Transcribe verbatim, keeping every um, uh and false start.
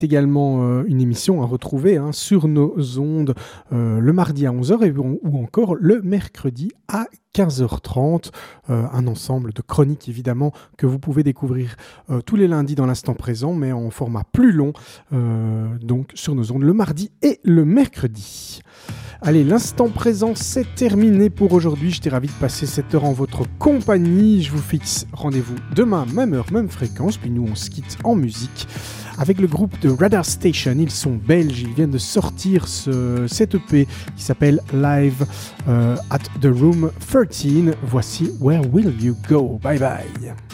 également euh, une émission à retrouver hein, sur nos ondes euh, le mardi à onze heures et, ou encore le mercredi à quinze heures trente. Euh, un ensemble de chroniques évidemment que vous pouvez découvrir euh, tous les lundis dans l'instant présent, mais en format plus long, euh, donc sur nos ondes le mardi et le mercredi. Allez, l'instant présent, c'est terminé pour aujourd'hui. J'étais ravi de passer cette heure en votre compagnie. Je vous fixe rendez-vous demain, même heure, même fréquence. Puis nous, on se quitte en musique avec le groupe de Radar Station. Ils sont belges. Ils viennent de sortir ce, cet E P qui s'appelle Live euh, at the Room treize. Voici Where Will You Go? Bye bye.